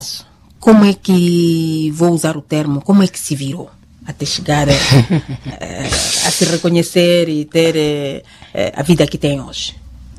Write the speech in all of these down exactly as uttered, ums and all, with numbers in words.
processo, como é que, vou usar o termo, como é que se virou até chegar a, a, a se reconhecer e ter a, a vida que tem hoje?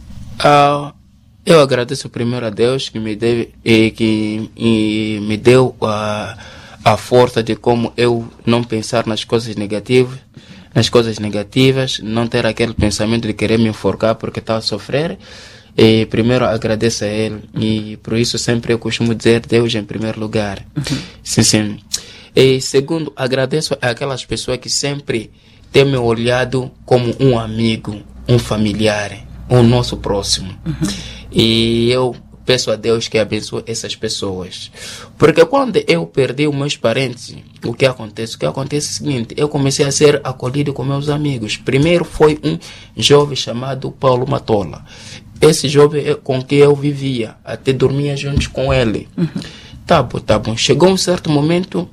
Uh, eu agradeço primeiro a Deus que me deu, e, que e me deu a, a força de como eu não pensar nas coisas negativas, nas coisas negativas, não ter aquele pensamento de querer me enforcar porque estava a sofrer. E primeiro agradeço a Ele, e por isso sempre eu costumo dizer Deus em primeiro lugar. Uhum. Sim, sim. E segundo, agradeço àquelas pessoas que sempre têm me olhado como um amigo, um familiar, um nosso próximo. Uhum. E eu peço a Deus que abençoe essas pessoas. Porque quando eu perdi os meus parentes, o que acontece? O que acontece é o seguinte, eu comecei a ser acolhido com meus amigos. Primeiro foi um jovem chamado Paulo Matola. Esse jovem com quem eu vivia, até dormia juntos com ele. Uhum. Tá bom, tá bom. Chegou um certo momento,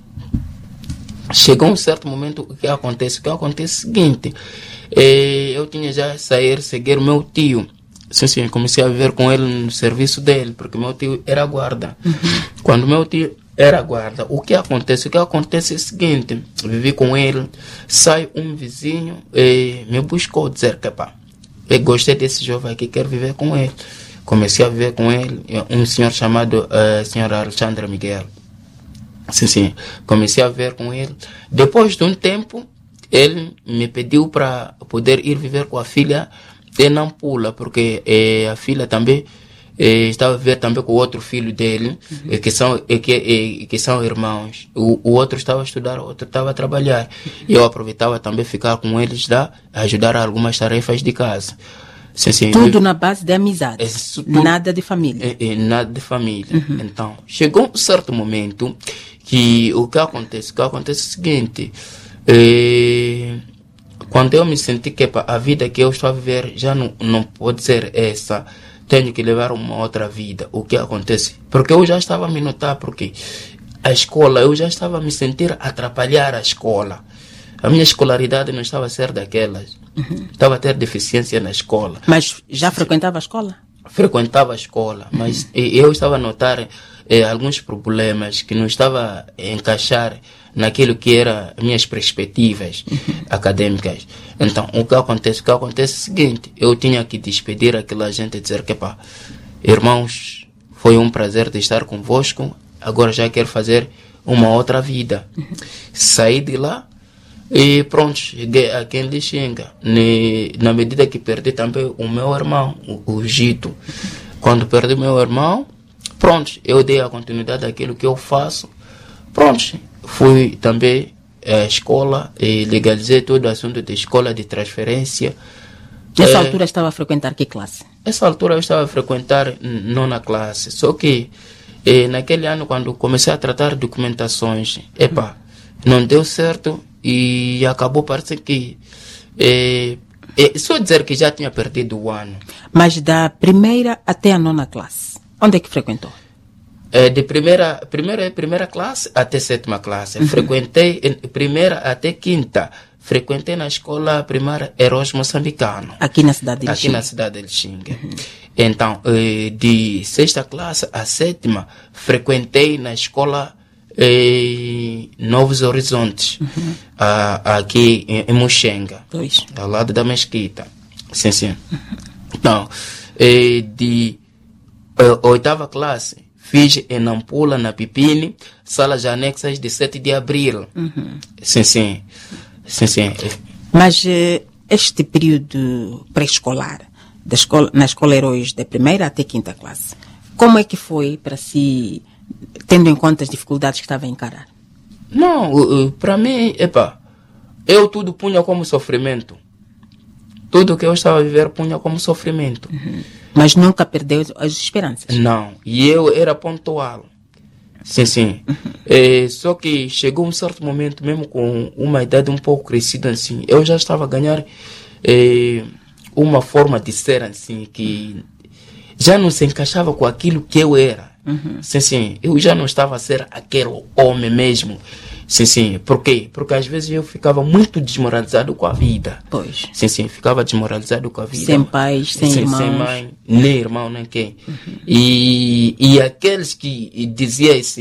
chegou um certo momento, o que acontece? O que acontece é o seguinte, eh, eu tinha já sair, seguir o meu tio. Sim, sim, comecei a viver com ele no serviço dele, porque meu tio era guarda. Uhum. Quando meu tio era guarda, o que acontece? O que acontece é o seguinte, vivi com ele, sai um vizinho e me buscou dizer que pá, eu gostei desse jovem aqui, quero viver com ele. Comecei a viver com ele, um senhor chamado uh, senhor Alexandre Miguel. Sim, sim. Comecei a viver com ele. Depois de um tempo, ele me pediu para poder ir viver com a filha de Nampula, porque eh, a filha também eh, estava a viver também com o outro filho dele, uhum. eh, que, são, eh, que, eh, que são irmãos. O, o outro estava a estudar, o outro estava a trabalhar. E eu aproveitava também ficar com eles lá, ajudar a algumas tarefas de casa. Sim, sim, tudo eu, na base de amizade, tudo, nada de família. É, é, nada de família. Uhum. Então, chegou um certo momento que o que acontece? O que acontece é o seguinte, é, quando eu me senti que epa, a vida que eu estou a viver já não, não pode ser essa, tenho que levar uma outra vida. O que acontece? Porque eu já estava a me notar, porque a escola, eu já estava a me sentir atrapalhar a escola. A minha escolaridade não estava a ser daquelas. Uhum. Estava a ter deficiência na escola. Mas já frequentava a escola? Frequentava a escola, uhum. mas eu estava a notar eh, alguns problemas que não estava a encaixar naquilo que eram minhas perspectivas uhum. acadêmicas. Então, o que acontece? O que acontece é o seguinte, eu tinha que despedir aquela gente e dizer que, pá, irmãos, foi um prazer de estar convosco, agora já quero fazer uma outra vida. Uhum. Saí de lá, e pronto, cheguei aqui em Lixinga. Na medida que perdi também o meu irmão, o, o Gito. Quando perdi meu irmão, pronto, eu dei a continuidade àquilo que eu faço. Pronto, fui também à escola e legalizei todo o assunto de escola de transferência. Nessa é, altura estava a frequentar que classe? Nessa altura eu estava a frequentar nona classe. Só que é, naquele ano, quando comecei a tratar documentações, epa, não deu certo. E acabou parecendo que é, é, só dizer que já tinha perdido o ano. Mas da primeira até a nona classe, onde é que frequentou? É, de primeira, primeira, primeira classe até sétima classe. Uhum. Frequentei de primeira até quinta. Frequentei na escola primária Heróis Moçambicano. Aqui na cidade de Aqui Lixinga. na cidade de Lixinga. Uhum. Então, de sexta classe a sétima, frequentei na escola E Novos Horizontes, uhum. a, aqui em, em Muxenga, pois. Ao lado da mesquita. Sim, sim. Uhum. Então, e de a, oitava classe, fiz em Nampula, na Pipini, salas anexas de sete de abril. Uhum. Sim, sim. Sim, sim. Mas este período pré-escolar, da escola, na escola Heróis, da primeira até quinta classe, como é que foi para si, tendo em conta as dificuldades que estava a encarar? Não, para mim, epa, eu tudo punha como sofrimento. Tudo que eu estava a viver punha como sofrimento. Uhum. Mas nunca perdeu as esperanças? Não, e eu era pontual. Sim, sim. Uhum. É, só que chegou um certo momento, mesmo com uma idade um pouco crescida assim, eu já estava a ganhar é, uma forma de ser assim, que já não se encaixava com aquilo que eu era. Uhum. Sim, sim. Eu já não estava a ser aquele homem mesmo. Sim, sim. Por quê? Porque às vezes eu ficava muito desmoralizado com a vida. Pois. Sim, sim. Ficava desmoralizado com a vida. Sem pais, sem, sem irmãos. Sem mãe, nem irmão, nem quem. Uhum. E, e aqueles que diziam esse